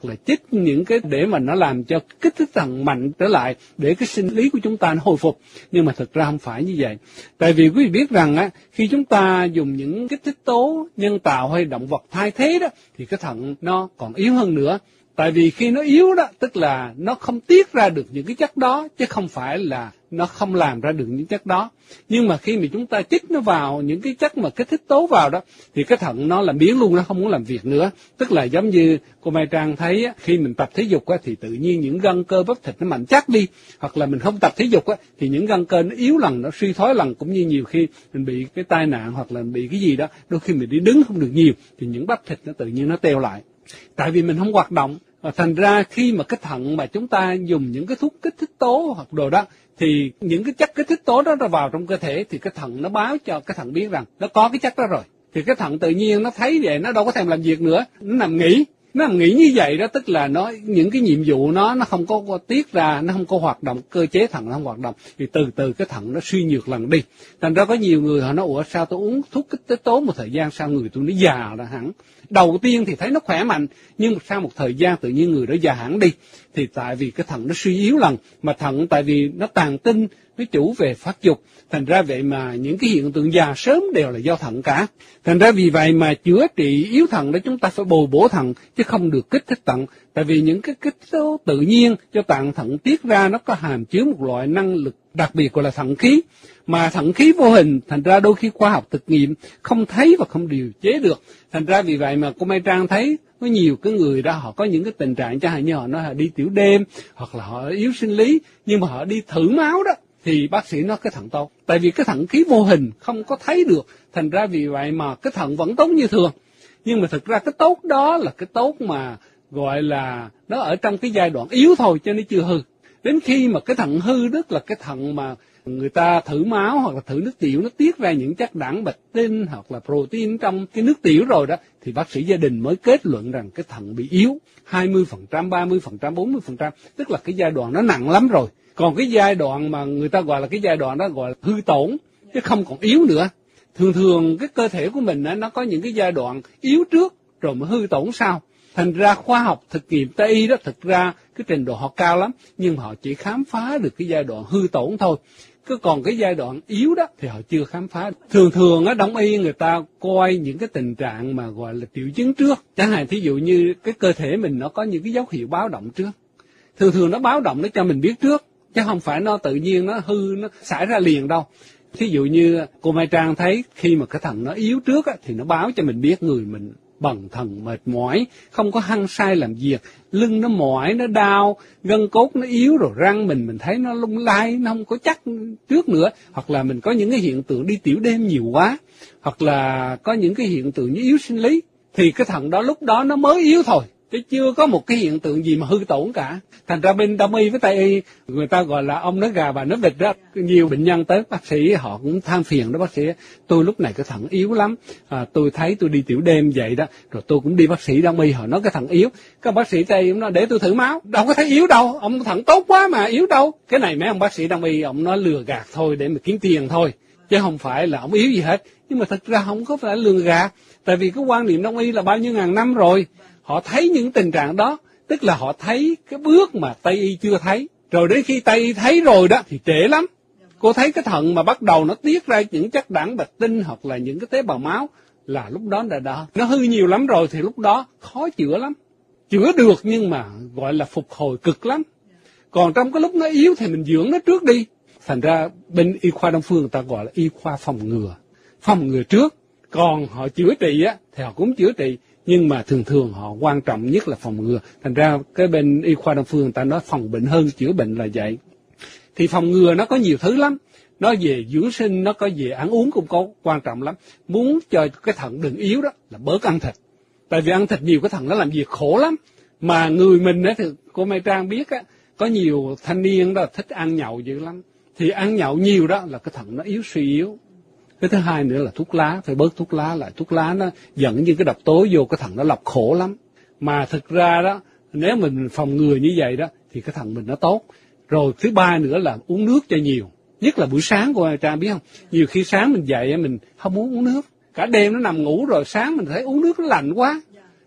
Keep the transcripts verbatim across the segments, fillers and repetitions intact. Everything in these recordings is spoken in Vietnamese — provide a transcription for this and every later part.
là chích những cái để mà nó làm cho kích thích thận mạnh trở lại để cái sinh lý của chúng ta nó hồi phục. Nhưng mà thực ra không phải như vậy. Tại vì quý vị biết rằng á, khi chúng ta dùng những kích thích tố nhân tạo hay động vật thay thế đó, thì cái thận nó còn yếu hơn nữa. Tại vì khi nó yếu đó, tức là nó không tiết ra được những cái chất đó, chứ không phải là nó không làm ra được những chất đó. Nhưng mà khi mà chúng ta chích nó vào những cái chất mà kích thích tố vào đó, thì cái thận nó làm biếng luôn, nó không muốn làm việc nữa. Tức là giống như cô Mai Trang thấy á, khi mình tập thể dục á, thì tự nhiên những gân cơ bắp thịt nó mạnh chắc đi. Hoặc là mình không tập thể dục á, thì những gân cơ nó yếu lần, nó suy thoái lần. Cũng như nhiều khi mình bị cái tai nạn hoặc là bị cái gì đó, đôi khi mình đi đứng không được nhiều, thì những bắp thịt nó tự nhiên nó teo lại. Tại vì mình không hoạt động. Và thành ra khi mà cái thận mà chúng ta dùng những cái thuốc kích thích tố hoặc đồ đó, thì những cái chất kích thích tố đó nó vào trong cơ thể, thì cái thận nó báo cho cái thận biết rằng nó có cái chất đó rồi. Thì cái thận tự nhiên nó thấy vậy, nó đâu có thèm làm việc nữa, nó nằm nghỉ. Nó nằm nghỉ như vậy đó, tức là nó những cái nhiệm vụ nó nó không có, có tiết ra, nó không có hoạt động, cơ chế thận nó không hoạt động, thì từ từ cái thận nó suy nhược lần đi. Thành ra có nhiều người họ nói, ủa sao tôi uống thuốc kích thích tố một thời gian sao người tôi nó già ra hẳn. Đầu tiên thì thấy nó khỏe mạnh, nhưng sau một thời gian tự nhiên người đó già hẳn đi. Thì tại vì cái thận nó suy yếu lần, mà thận tại vì nó tàn tinh, nó chủ về phát dục. Thành ra vậy mà những cái hiện tượng già sớm đều là do thận cả. Thành ra vì vậy mà chữa trị yếu thận đó chúng ta phải bồi bổ thận, chứ không được kích thích thận. Tại vì những cái kích thích tự nhiên cho tạng thận tiết ra nó có hàm chứa một loại năng lực đặc biệt gọi là thận khí. Mà thận khí vô hình, thành ra đôi khi khoa học thực nghiệm không thấy và không điều chế được. Thành ra vì vậy mà cô Mai Trang thấy có nhiều cái người đó họ có những cái tình trạng chẳng hạn như họ nói họ đi tiểu đêm, hoặc là họ yếu sinh lý, nhưng mà họ đi thử máu đó, thì bác sĩ nói cái thận tốt. Tại vì cái thận khí vô hình không có thấy được, thành ra vì vậy mà cái thận vẫn tốt như thường. Nhưng mà thực ra cái tốt đó là cái tốt mà gọi là nó ở trong cái giai đoạn yếu thôi, cho nên chưa hư. Đến khi mà cái thận hư, tức là cái thận mà người ta thử máu hoặc là thử nước tiểu nó tiết ra những chất đạm bạch tinh hoặc là protein trong cái nước tiểu rồi đó, thì bác sĩ gia đình mới kết luận rằng cái thận bị yếu hai mươi phần trăm, ba mươi phần trăm, bốn mươi phần trăm, tức là cái giai đoạn nó nặng lắm rồi. Còn cái giai đoạn mà người ta gọi là cái giai đoạn đó gọi là hư tổn, chứ không còn yếu nữa. Thường thường cái cơ thể của mình nó có những cái giai đoạn yếu trước rồi mới hư tổn sau. Thành ra khoa học thực nghiệm Tây y đó, thực ra cái trình độ họ cao lắm, nhưng mà họ chỉ khám phá được cái giai đoạn hư tổn thôi. Cứ còn cái giai đoạn yếu đó thì họ chưa khám phá. Thường thường á, Đông y người ta coi những cái tình trạng mà gọi là triệu chứng trước. Chẳng hạn thí dụ như cái cơ thể mình nó có những cái dấu hiệu báo động trước. Thường thường nó báo động nó cho mình biết trước, chứ không phải nó tự nhiên nó hư, nó xảy ra liền đâu. Thí dụ như cô Mai Trang thấy khi mà cái thận nó yếu trước á, thì nó báo cho mình biết người mình bần thần mệt mỏi, không có hăng say làm việc, lưng nó mỏi, nó đau, gân cốt nó yếu, rồi răng mình mình thấy nó lung lay, nó không có chắc trước nữa. Hoặc là mình có những cái hiện tượng đi tiểu đêm nhiều quá, hoặc là có những cái hiện tượng như yếu sinh lý, thì cái thận đó lúc đó nó mới yếu thôi, chứ chưa có một cái hiện tượng gì mà hư tổn cả. Thành ra bên Đông y với Tây y, người ta gọi là ông nói gà bà nói vịt đó. Nhiều bệnh nhân tới bác sĩ họ cũng than phiền đó, bác sĩ tôi lúc này cái thận yếu lắm, à, tôi thấy tôi đi tiểu đêm vậy đó, rồi tôi cũng đi bác sĩ Đông y, họ nói cái thận yếu. Các bác sĩ Tây y cũng nói để tôi thử máu, đâu có thấy yếu đâu, ông thận tốt quá mà yếu đâu. Cái này mấy ông bác sĩ Đông y ông nói lừa gạt thôi để mà kiếm tiền thôi, chứ không phải là ông yếu gì hết. Nhưng mà thực ra không có phải lừa gạt, tại vì cái quan niệm Đông y là bao nhiêu ngàn năm rồi. Họ thấy những tình trạng đó, tức là họ thấy cái bước mà Tây y chưa thấy. Rồi đến khi Tây y thấy rồi đó thì trễ lắm. Cô thấy cái thận mà bắt đầu nó tiết ra những chất đạm bạch tinh hoặc là những cái tế bào máu là lúc đó đã đã nó hư nhiều lắm rồi, thì lúc đó khó chữa lắm. Chữa được nhưng mà gọi là phục hồi cực lắm. Còn trong cái lúc nó yếu thì mình dưỡng nó trước đi. Thành ra bên y khoa Đông phương người ta gọi là y khoa phòng ngừa. Phòng ngừa trước. Còn họ chữa trị á thì họ cũng chữa trị, nhưng mà thường thường họ quan trọng nhất là phòng ngừa. Thành ra cái bên y khoa Đông phương người ta nói phòng bệnh hơn chữa bệnh là vậy. Thì phòng ngừa nó có nhiều thứ lắm. Nó về dưỡng sinh, nó có về ăn uống cũng có quan trọng lắm. Muốn cho cái thận đừng yếu đó là bớt ăn thịt. Tại vì ăn thịt nhiều cái thận nó làm việc khổ lắm. Mà người mình á thì cô Mai Trang biết á, có nhiều thanh niên đó thích ăn nhậu dữ lắm. Thì ăn nhậu nhiều đó là cái thận nó yếu suy yếu. Cái thứ hai nữa là thuốc lá, phải bớt thuốc lá lại. Thuốc lá nó dẫn những cái độc tố vô cái thận nó lọc khổ lắm. Mà thực ra đó, nếu mình phòng ngừa như vậy đó, thì cái thận mình nó tốt. Rồi thứ ba nữa là uống nước cho nhiều. Nhất là buổi sáng của Trang biết không? Nhiều khi sáng mình dậy mình không muốn uống nước. Cả đêm nó nằm ngủ rồi sáng mình thấy uống nước nó lạnh quá.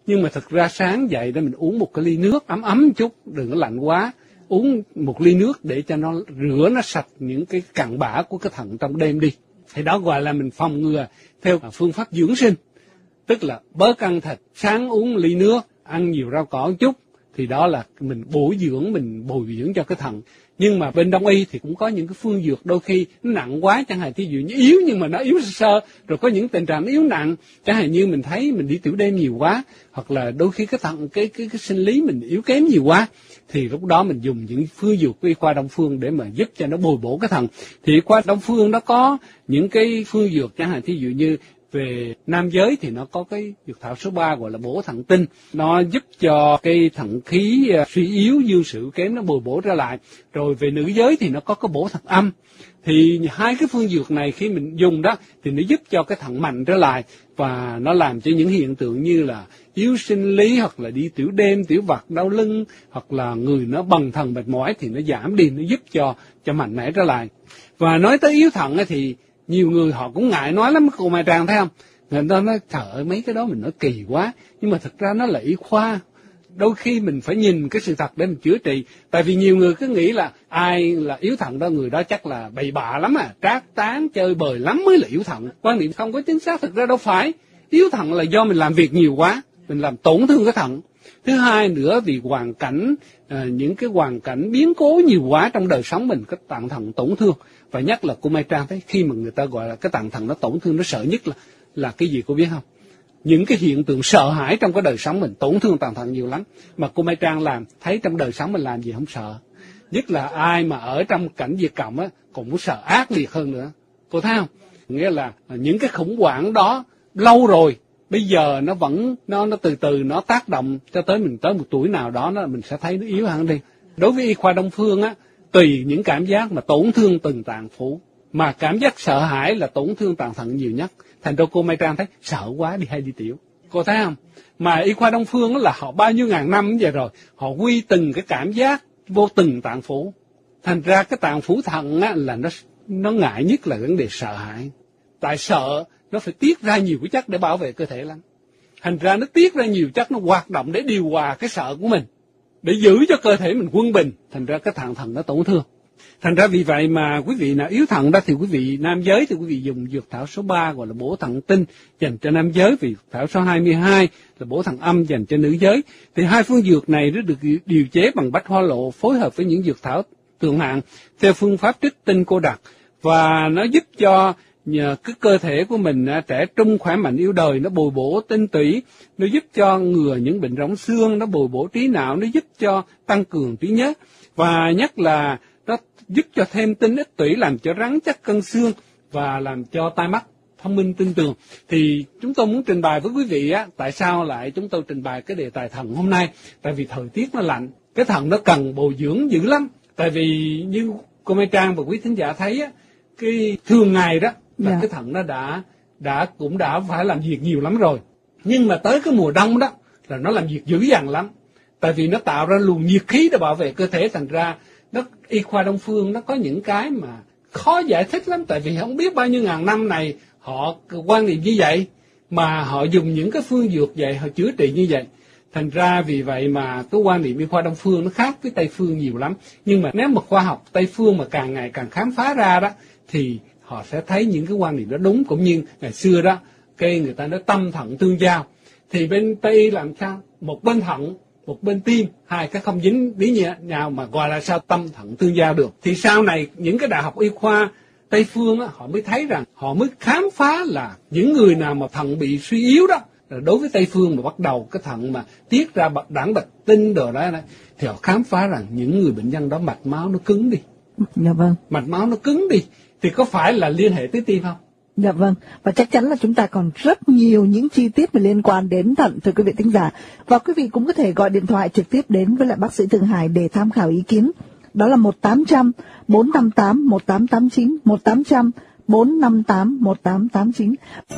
Nhưng mà thực ra sáng dậy để mình uống một cái ly nước ấm ấm chút, đừng có lạnh quá. Uống một ly nước để cho nó rửa nó sạch những cái cặn bã của cái thận trong đêm đi. Thì đó gọi là mình phòng ngừa theo phương pháp dưỡng sinh. Tức là bớt ăn thịt, sáng uống ly nước, ăn nhiều rau cỏ một chút. Thì đó là mình bổ dưỡng, mình bồi dưỡng cho cái thận. Nhưng mà bên Đông y thì cũng có những cái phương dược đôi khi nó nặng quá, chẳng hạn thí dụ như yếu nhưng mà nó yếu sơ sơ, rồi có những tình trạng yếu nặng, chẳng hạn như mình thấy mình đi tiểu đêm nhiều quá, hoặc là đôi khi cái thận cái cái cái sinh lý mình yếu kém nhiều quá, thì lúc đó mình dùng những phương dược của y khoa Đông phương để mà giúp cho nó bồi bổ cái thận. Thì y khoa Đông phương nó có những cái phương dược, chẳng hạn thí dụ như về nam giới thì nó có cái dược thảo số ba gọi là bổ thận tinh, nó giúp cho cái thận khí uh, suy yếu dương sự kém nó bồi bổ trở lại. Rồi về nữ giới thì nó có cái bổ thận âm. Thì hai cái phương dược này khi mình dùng đó thì nó giúp cho cái thận mạnh trở lại, và nó làm cho những hiện tượng như là yếu sinh lý, hoặc là đi tiểu đêm, tiểu vặt, đau lưng, hoặc là người nó bần thần mệt mỏi thì nó giảm đi, nó giúp cho cho mạnh mẽ trở lại. Và nói tới yếu thận thì nhiều người họ cũng ngại nói lắm, cô Mai Trang thấy không? Người ta nói trời ơi mấy cái đó mình nói kỳ quá, nhưng mà thực ra nó là y khoa. Đôi khi mình phải nhìn cái sự thật để mình chữa trị. Tại vì nhiều người cứ nghĩ là ai là yếu thận đó, người đó chắc là bậy bạ lắm à, trác tán chơi bời lắm mới là yếu thận. Quan niệm không có chính xác, thực ra đâu phải. Yếu thận là do mình làm việc nhiều quá, mình làm tổn thương cái thận. Thứ hai nữa vì hoàn cảnh, à, những cái hoàn cảnh biến cố nhiều quá trong đời sống mình, cái tạng thận tổn thương. Và nhất là cô Mai Trang thấy khi mà người ta gọi là cái tạng thận nó tổn thương, nó sợ nhất là là cái gì cô biết không? Những cái hiện tượng sợ hãi trong cái đời sống mình tổn thương tạng thận nhiều lắm. Mà cô Mai Trang làm thấy trong đời sống mình làm gì không sợ. Nhất là ai mà ở trong cảnh diệt cộng á cũng sợ ác liệt hơn nữa. Cô thấy không? Nghĩa là những cái khủng hoảng đó lâu rồi, bây giờ nó vẫn nó nó từ từ nó tác động cho tới mình tới một tuổi nào đó nó mình sẽ thấy nó yếu hẳn đi. Đối với y khoa Đông phương á, tùy những cảm giác mà tổn thương từng tạng phủ, mà cảm giác sợ hãi là tổn thương tạng thận nhiều nhất. Thành ra cô Mai Trang thấy sợ quá đi hay đi tiểu. Cô thấy không? Mà y khoa Đông phương là họ bao nhiêu ngàn năm vậy rồi, họ quy từng cái cảm giác vô từng tạng phủ. Thành ra cái tạng phủ thận á là nó nó ngại nhất là vấn đề sợ hãi. Tại sợ nó phải tiết ra nhiều cái chất để bảo vệ cơ thể lắm. Thành ra nó tiết ra nhiều chất, nó hoạt động để điều hòa cái sợ của mình, để giữ cho cơ thể mình quân bình. Thành ra cái tạng thận nó tổn thương. Thành ra vì vậy mà quý vị nào yếu thận đó thì quý vị nam giới thì quý vị dùng dược thảo số ba gọi là bổ thận tinh dành cho nam giới, vì dược thảo số hai mươi hai là bổ thận âm dành cho nữ giới. Thì hai phương dược này nó được điều chế bằng bách hoa lộ phối hợp với những dược thảo thượng hạng theo phương pháp trích tinh cô đặc, và nó giúp cho nhờ cái cơ thể của mình trẻ trung khỏe mạnh yêu đời, nó bồi bổ tinh tủy, nó giúp cho ngừa những bệnh rỗng xương, nó bồi bổ trí não, nó giúp cho tăng cường trí nhớ, và nhất là nó giúp cho thêm tinh ích tủy, làm cho rắn chắc cân xương và làm cho tai mắt thông minh tinh tường. Thì chúng tôi muốn trình bày với quý vị á, tại sao lại chúng tôi trình bày cái đề tài thận hôm nay? Tại vì thời tiết nó lạnh, cái thận nó cần bồi dưỡng dữ lắm. Tại vì như cô Mai Trang và quý thính giả thấy á, cái thường ngày đó là yeah. cái thận nó đã đã cũng đã phải làm việc nhiều lắm rồi, nhưng mà tới cái mùa đông đó là nó làm việc dữ dằn lắm. Tại vì nó tạo ra luồng nhiệt khí để bảo vệ cơ thể. Thành ra nó y khoa Đông phương nó có những cái mà khó giải thích lắm, tại vì không biết bao nhiêu ngàn năm này họ quan niệm như vậy, mà họ dùng những cái phương dược vậy, họ chữa trị như vậy. Thành ra vì vậy mà cái quan niệm y khoa Đông phương nó khác với Tây phương nhiều lắm. Nhưng mà nếu mà khoa học Tây phương mà càng ngày càng khám phá ra đó, thì họ sẽ thấy những cái quan niệm đó đúng. Cũng như ngày xưa đó, cái người ta nói tâm thận tương giao, thì bên Tây làm sao? Một bên thận, một bên tim, hai cái không dính với nhau mà gọi là sao tâm thận tương giao được. Thì sau này những cái đại học y khoa Tây phương á, họ mới thấy rằng, họ mới khám phá là những người nào mà thận bị suy yếu đó, đối với Tây phương mà bắt đầu cái thận mà tiết ra đảng bạch tinh đồ đó, thì họ khám phá rằng những người bệnh nhân đó mạch máu nó cứng đi. Dạ vâng. Mạch máu nó cứng đi thì có phải là liên hệ tới tim không? Dạ vâng, và chắc chắn là chúng ta còn rất nhiều những chi tiết mà liên quan đến thận, thưa quý vị thính giả. Và quý vị cũng có thể gọi điện thoại trực tiếp đến với lại bác sĩ Thượng Hải để tham khảo ý kiến. Đó là một tám trăm bốn năm tám một tám tám chín, một tám trăm bốn năm tám một tám tám chín.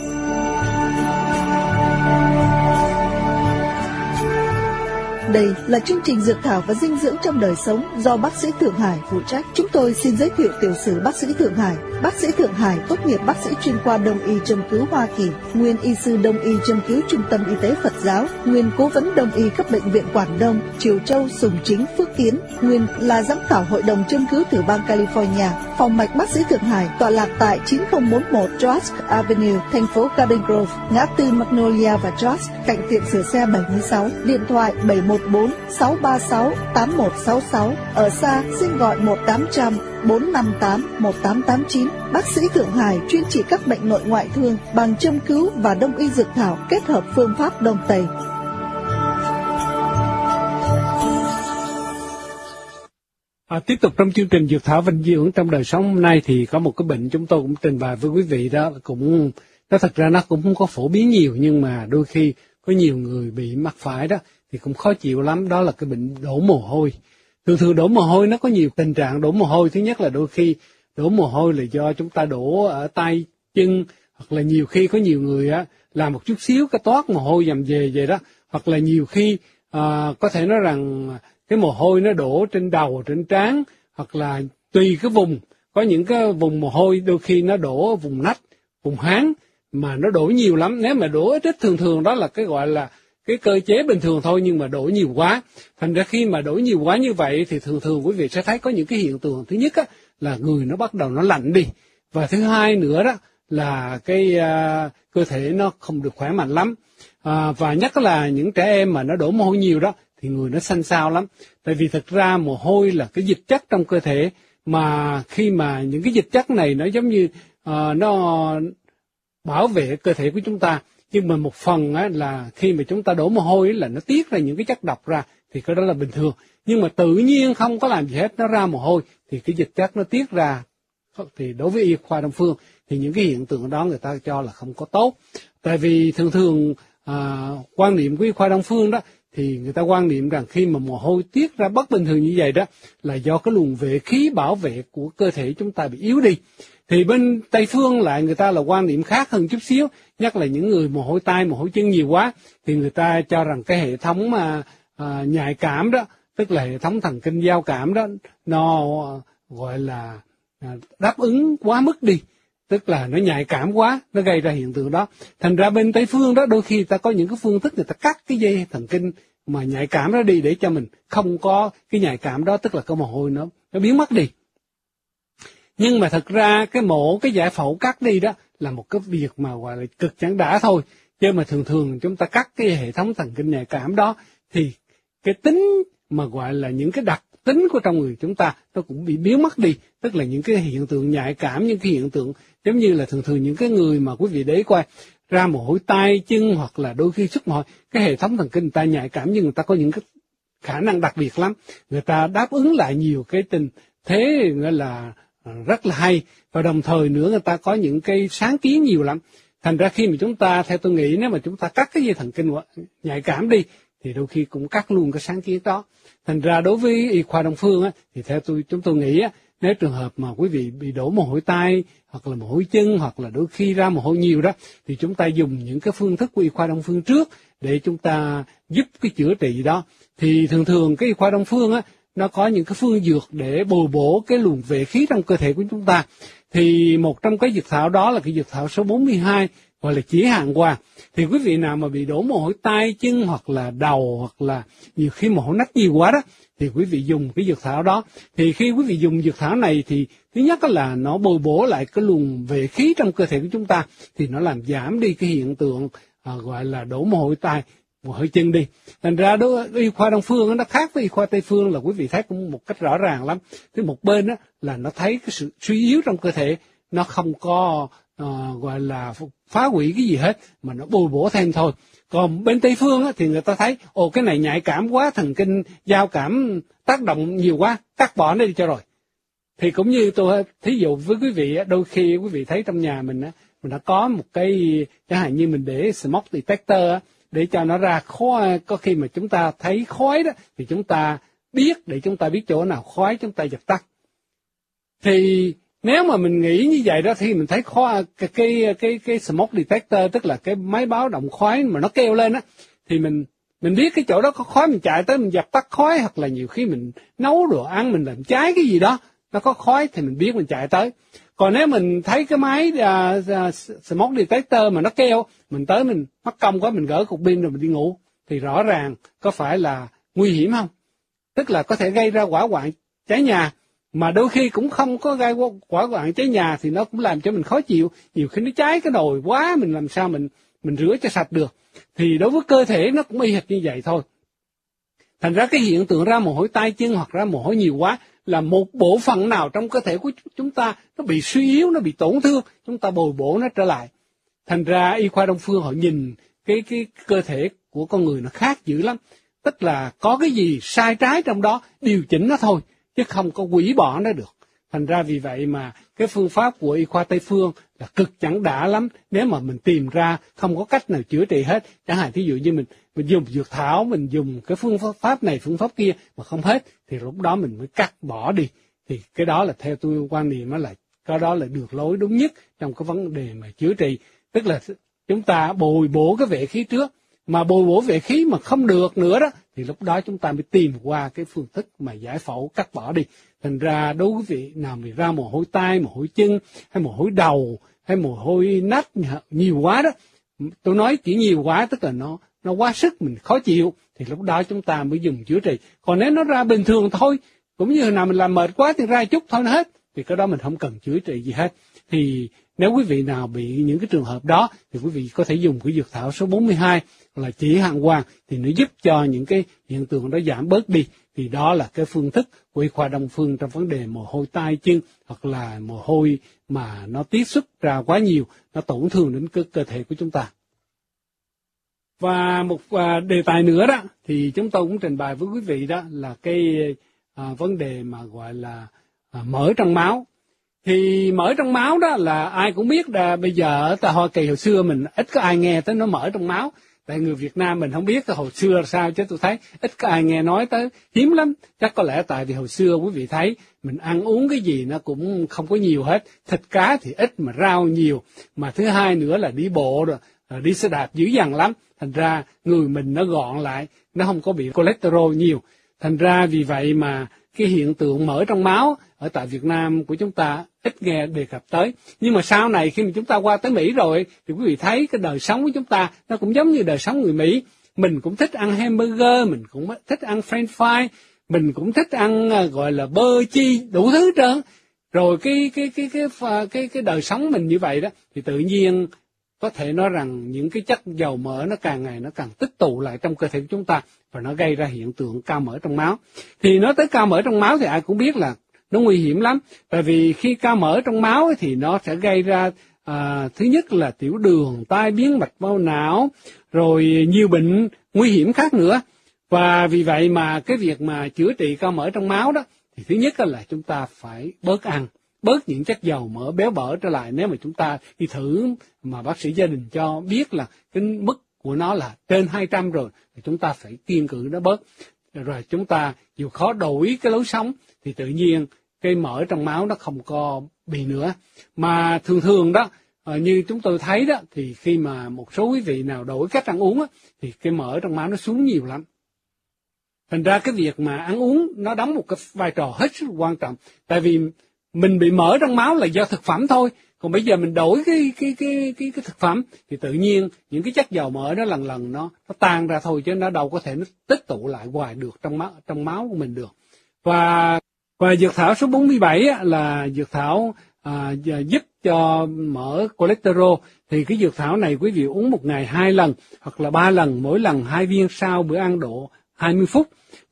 Đây là chương trình Dược thảo và dinh dưỡng trong đời sống do bác sĩ Thượng Hải phụ trách. Chúng tôi xin giới thiệu tiểu sử bác sĩ Thượng Hải. Bác sĩ Thượng Hải tốt nghiệp bác sĩ chuyên khoa Đông y châm cứu Hoa Kỳ, nguyên y sư Đông y châm cứu Trung tâm Y tế Phật giáo, nguyên cố vấn đông y cấp bệnh viện Quảng Đông, Triều Châu, Sùng Chính, Phước Kiến, nguyên là giám khảo hội đồng châm cứu tiểu bang California. Phòng mạch bác sĩ Thượng Hải tọa lạc tại chín không bốn một George Avenue, thành phố Garden Grove, ngã tư Magnolia và George, cạnh tiệm sửa xe bảy mươi sáu. Điện thoại bảy một bốn sáu ba sáu tám một sáu sáu. Ở xa xin gọi một tám trăm bốn năm tám một tám tám chín. Bác sĩ Thượng Hải chuyên trị các bệnh nội ngoại thương bằng châm cứu và đông y dược thảo kết hợp phương pháp Đông Tây. À, tiếp tục trong chương trình Dược Thảo Vinh Dưỡng trong đời sống hôm nay thì có một cái bệnh chúng tôi cũng trình bày với quý vị đó, cũng nó thật ra nó cũng không có phổ biến nhiều, nhưng mà đôi khi có nhiều người bị mắc phải đó thì cũng khó chịu lắm. Đó là cái bệnh đổ mồ hôi. Thường thường đổ mồ hôi nó có nhiều tình trạng đổ mồ hôi. Thứ nhất là đôi khi đổ mồ hôi là do chúng ta đổ ở tay chân, hoặc là nhiều khi có nhiều người á làm một chút xíu cái toát mồ hôi dầm về vậy đó, hoặc là nhiều khi à, có thể nói rằng cái mồ hôi nó đổ trên đầu, trên trán, hoặc là tùy cái vùng. Có những cái vùng mồ hôi đôi khi nó đổ ở vùng nách, vùng háng, mà nó đổ nhiều lắm. Nếu mà đổ ít ít thường thường đó là cái gọi là cái cơ chế bình thường thôi, nhưng mà đổ nhiều quá. Thành ra khi mà đổ nhiều quá như vậy thì thường thường quý vị sẽ thấy có những cái hiện tượng. Thứ nhất á, là người nó bắt đầu nó lạnh đi. Và thứ hai nữa đó là cái uh, cơ thể nó không được khỏe mạnh lắm. À, và nhất là những trẻ em mà nó đổ mồ hôi nhiều đó thì người nó xanh xao lắm. Tại vì thực ra mồ hôi là cái dịch chất trong cơ thể, mà khi mà những cái dịch chất này nó giống như uh, nó bảo vệ cơ thể của chúng ta. Nhưng mà một phần á, là khi mà chúng ta đổ mồ hôi là nó tiết ra những cái chất độc ra, thì cái đó là bình thường. Nhưng mà tự nhiên không có làm gì hết, nó ra mồ hôi thì cái dịch chất nó tiết ra. Thì đối với y khoa Đông phương thì những cái hiện tượng đó người ta cho là không có tốt. Tại vì thường thường à, quan niệm của y khoa Đông phương đó thì người ta quan niệm rằng khi mà mồ hôi tiết ra bất bình thường như vậy đó là do cái luồng vệ khí bảo vệ của cơ thể chúng ta bị yếu đi. Thì bên Tây phương lại người ta là quan niệm khác hơn chút xíu, nhất là những người mồ hôi tay, mồ hôi chân nhiều quá thì người ta cho rằng cái hệ thống mà à, nhạy cảm đó, tức là hệ thống thần kinh giao cảm đó, nó gọi là à, đáp ứng quá mức đi, tức là nó nhạy cảm quá, nó gây ra hiện tượng đó. Thành ra bên Tây phương đó đôi khi ta có những cái phương thức người ta cắt cái dây thần kinh mà nhạy cảm đó đi để cho mình không có cái nhạy cảm đó, tức là cái mồ hôi nó nó biến mất đi. Nhưng mà thật ra cái mổ, cái giải phẫu cắt đi đó là một cái việc mà gọi là cực chẳng đã thôi. Chứ mà thường thường chúng ta cắt cái hệ thống thần kinh nhạy cảm đó thì cái tính mà gọi là những cái đặc tính của trong người chúng ta nó cũng bị biến mất đi. Tức là những cái hiện tượng nhạy cảm, những cái hiện tượng giống như là thường thường những cái người mà quý vị để ý coi ra mồ hôi tay chân, hoặc là đôi khi xuất mồ hôi, cái hệ thống thần kinh người ta nhạy cảm nhưng người ta có những cái khả năng đặc biệt lắm. Người ta đáp ứng lại nhiều cái tình thế gọi là rất là hay, và đồng thời nữa người ta có những cái sáng kiến nhiều lắm. Thành ra khi mà chúng ta, theo tôi nghĩ, nếu mà chúng ta cắt cái dây thần kinh nhạy cảm đi thì đôi khi cũng cắt luôn cái sáng kiến đó. Thành ra đối với y khoa Đông phương á, thì theo tôi chúng tôi nghĩ á, nếu trường hợp mà quý vị bị đổ mồ hôi tay hoặc là mồ hôi chân, hoặc là đôi khi ra mồ hôi nhiều đó, thì chúng ta dùng những cái phương thức của y khoa Đông phương trước để chúng ta giúp cái chữa trị đó. Thì thường thường cái y khoa Đông phương á, nó có những cái phương dược để bồi bổ cái luồng vệ khí trong cơ thể của chúng ta. Thì một trong cái dược thảo đó là cái dược thảo số bốn mươi hai, gọi là chỉ hàng hoàng. Thì quý vị nào mà bị đổ mồ hôi tay chân, hoặc là đầu, hoặc là nhiều khi mồ hôi nách nhiều quá đó, thì quý vị dùng cái dược thảo đó. Thì khi quý vị dùng dược thảo này thì thứ nhất là nó bồi bổ lại cái luồng vệ khí trong cơ thể của chúng ta, thì nó làm giảm đi cái hiện tượng à, gọi là đổ mồ hôi tay, mồ hôi chân đi. Thành ra đối y khoa Đông phương nó khác với y khoa Tây phương là quý vị thấy cũng một cách rõ ràng lắm. Thứ một bên đó là nó thấy cái sự suy yếu trong cơ thể, nó không có uh, gọi là phá hủy cái gì hết, mà nó bồi bổ thêm thôi. Còn bên Tây phương á, thì người ta thấy ồ cái này nhạy cảm quá, thần kinh giao cảm tác động nhiều quá, cắt bỏ nó đi cho rồi. Thì cũng như tôi thí dụ với quý vị, đôi khi quý vị thấy trong nhà mình á, mình đã có một cái chẳng hạn như mình để smoke detector á, để cho nó ra khói. Có khi mà chúng ta thấy khói đó thì chúng ta biết, để chúng ta biết chỗ nào khói chúng ta dập tắt. Thì nếu mà mình nghĩ như vậy đó, thì mình thấy khói, cái cái cái cái smoke detector, tức là cái máy báo động khói mà nó kêu lên á, thì mình mình biết cái chỗ đó có khói, mình chạy tới mình dập tắt khói. Hoặc là nhiều khi mình nấu đồ ăn, mình làm cháy cái gì đó nó có khói thì mình biết mình chạy tới. Còn nếu mình thấy cái máy uh, uh, smoke detector mà nó kêu, mình tới mình mắc công quá, mình gỡ cục pin rồi mình đi ngủ, thì rõ ràng có phải là nguy hiểm không? Tức là có thể gây ra hỏa hoạn cháy nhà, mà đôi khi cũng không có gây hỏa hoạn cháy nhà thì nó cũng làm cho mình khó chịu. Nhiều khi nó cháy cái nồi quá, mình làm sao mình mình rửa cho sạch được. Thì đối với cơ thể nó cũng y hệt như vậy thôi. Thành ra cái hiện tượng ra mồ hôi tay chân hoặc ra mồ hôi nhiều quá là một bộ phận nào trong cơ thể của chúng ta nó bị suy yếu, nó bị tổn thương, chúng ta bồi bổ nó trở lại. Thành ra y khoa Đông phương họ nhìn cái cái cơ thể của con người nó khác dữ lắm. Tức là có cái gì sai trái trong đó, điều chỉnh nó thôi, chứ không có hủy bỏ nó được. Thành ra vì vậy mà cái phương pháp của y khoa Tây phương là cực chẳng đã lắm. Nếu mà mình tìm ra không có cách nào chữa trị hết, chẳng hạn thí dụ như mình mình dùng dược thảo, mình dùng cái phương pháp này, phương pháp kia mà không hết, thì lúc đó mình mới cắt bỏ đi. Thì cái đó là theo tôi quan niệm đó là cái đó là được lối đúng nhất trong cái vấn đề mà chữa trị. Tức là chúng ta bồi bổ cái vệ khí trước, mà bồi bổ vệ khí mà không được nữa đó, thì lúc đó chúng ta mới tìm qua cái phương thức mà giải phẫu cắt bỏ đi. Thành ra đối với vị nào bị ra mồ hôi tay, mồ hôi chân, hay mồ hôi đầu, hay mồ hôi nách nhiều quá đó, tôi nói chỉ nhiều quá tức là nó nó quá sức, mình khó chịu, thì lúc đó chúng ta mới dùng chữa trị. Còn nếu nó ra bình thường thôi, cũng như nào mình làm mệt quá thì ra chút thôi nó hết, thì cái đó mình không cần chữa trị gì hết. Thì nếu quý vị nào bị những cái trường hợp đó thì quý vị có thể dùng cái dược thảo số bốn mươi hai là chỉ hàng hoàng, thì nó giúp cho những cái hiện tượng đó giảm bớt đi. Thì đó là cái phương thức của y khoa Đông phương trong vấn đề mồ hôi tay chân, hoặc là mồ hôi mà nó tiết xuất ra quá nhiều, nó tổn thương đến cơ, cơ thể của chúng ta. Và một à, đề tài nữa đó thì chúng tôi cũng trình bày với quý vị đó là cái à, vấn đề mà gọi là à, mỡ trong máu. Thì mỡ trong máu đó là ai cũng biết, là bây giờ ở tại Hoa Kỳ hồi xưa mình ít có ai nghe tới nó mỡ trong máu. Tại người Việt Nam mình không biết hồi xưa là sao, chứ tôi thấy ít có ai nghe nói tới, hiếm lắm. Chắc có lẽ tại vì hồi xưa quý vị thấy mình ăn uống cái gì nó cũng không có nhiều hết. Thịt cá thì ít mà rau nhiều. Mà thứ hai nữa là đi bộ rồi, đi xe đạp dữ dằn lắm. Thành ra người mình nó gọn lại, nó không có bị cholesterol nhiều. Thành ra vì vậy mà cái hiện tượng mỡ trong máu ở tại Việt Nam của chúng ta ít nghe đề cập tới. Nhưng mà sau này khi mà chúng ta qua tới Mỹ rồi thì quý vị thấy cái đời sống của chúng ta nó cũng giống như đời sống người Mỹ. Mình cũng thích ăn hamburger, mình cũng thích ăn french fry, mình cũng thích ăn gọi là bơ chi, đủ thứ trơn. Rồi cái cái cái cái cái cái, cái đời sống mình như vậy đó thì tự nhiên có thể nói rằng những cái chất dầu mỡ nó càng ngày nó càng tích tụ lại trong cơ thể của chúng ta, và nó gây ra hiện tượng cao mỡ trong máu. Thì nói tới cao mỡ trong máu thì ai cũng biết là nó nguy hiểm lắm. Tại vì khi cao mỡ trong máu thì nó sẽ gây ra à, thứ nhất là tiểu đường, tai biến mạch máu não, rồi nhiều bệnh nguy hiểm khác nữa. Và vì vậy mà cái việc mà chữa trị cao mỡ trong máu đó thì thứ nhất là chúng ta phải bớt ăn, bớt những chất dầu mỡ béo bở trở lại. Nếu mà chúng ta đi thử mà bác sĩ gia đình cho biết là cái mức của nó là trên hai trăm rồi, thì chúng ta phải kiêng cự nó bớt. Rồi chúng ta dù khó đổi cái lối sống thì tự nhiên cái mỡ trong máu nó không có bị nữa. Mà thường thường đó, như chúng tôi thấy đó, thì khi mà một số quý vị nào đổi cách ăn uống á, thì cái mỡ trong máu nó xuống nhiều lắm. Thành ra cái việc mà ăn uống nó đóng một cái vai trò hết sức quan trọng. Tại vì mình bị mỡ trong máu là do thực phẩm thôi. Còn bây giờ mình đổi cái cái cái cái cái thực phẩm thì tự nhiên những cái chất dầu mỡ nó lần lần nó nó tan ra thôi, chứ nó đâu có thể nó tích tụ lại hoài được trong máu trong máu của mình được. Và và dược thảo số bốn mươi bảy á, là dược thảo à, giúp cho mỡ cholesterol. Thì cái dược thảo này quý vị uống một ngày hai lần hoặc là ba lần, mỗi lần hai viên sau bữa ăn độ hai mươi phút.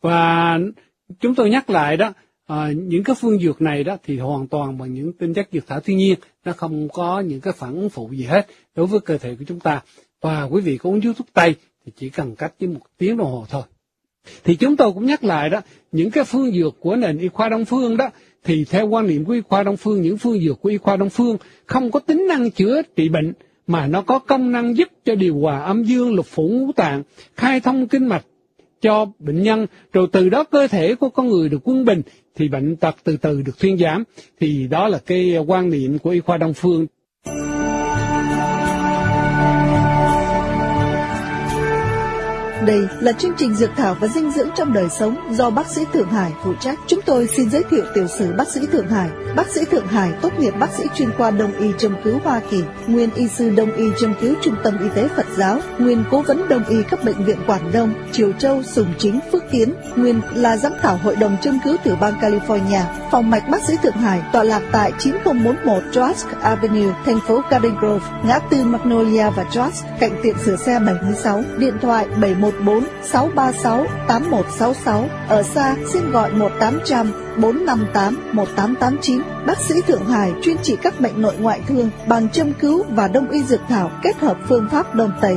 Và chúng tôi nhắc lại đó, à, những cái phương dược này đó thì hoàn toàn bằng những tinh chất dược thảo thiên nhiên, nó không có những cái phản ứng phụ gì hết đối với cơ thể của chúng ta. Và quý vị có uống thuốc tây thì chỉ cần cách với một tiếng đồng hồ thôi. Thì chúng tôi cũng nhắc lại đó, những cái phương dược của nền y khoa Đông phương đó, thì theo quan niệm của y khoa Đông phương, những phương dược của y khoa Đông phương không có tính năng chữa trị bệnh, mà nó có công năng giúp cho điều hòa âm dương, lục phủ ngũ tạng, khai thông kinh mạch cho bệnh nhân, rồi từ đó cơ thể của con người được quân bình, thì bệnh tật từ từ được thuyên giảm. Thì đó là cái quan niệm của y khoa Đông phương. Đây là chương trình Dược thảo và dinh dưỡng trong đời sống do bác sĩ Thượng Hải phụ trách. Chúng tôi xin giới thiệu tiểu sử bác sĩ Thượng Hải. Bác sĩ Thượng Hải tốt nghiệp bác sĩ chuyên khoa Đông y châm cứu Hoa Kỳ, nguyên y sư Đông y châm cứu Trung tâm Y tế Phật giáo, nguyên cố vấn Đông y các bệnh viện Quảng Đông, Triều Châu, Sùng Chính, Phước Kiến, nguyên là giám khảo hội đồng châm cứu tiểu bang California. Phòng mạch bác sĩ Thượng Hải tọa lạc tại chín không bốn một Trask Avenue, thành phố Garden Grove, ngã tư Magnolia và Trask, cạnh tiệm sửa xe bảy mươi sáu. Điện thoại bảy một bốn sáu ba sáu tám một sáu sáu. Ở xa xin gọi một tám không không bốn năm tám một tám tám chín. Bác sĩ Thượng Hải chuyên trị các bệnh nội ngoại thương bằng châm cứu và đông y dược thảo kết hợp phương pháp Đông Tây.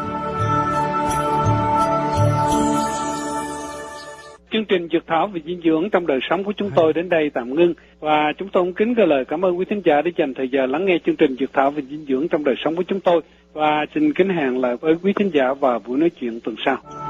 Chương trình Dược thảo và dinh dưỡng trong đời sống của chúng tôi đến đây tạm ngưng, và chúng tôi cũng kính gửi lời cảm ơn quý thính giả đã dành thời giờ lắng nghe chương trình Dược thảo và dinh dưỡng trong đời sống của chúng tôi, và xin kính hẹn lại với quý thính giả vào buổi nói chuyện tuần sau.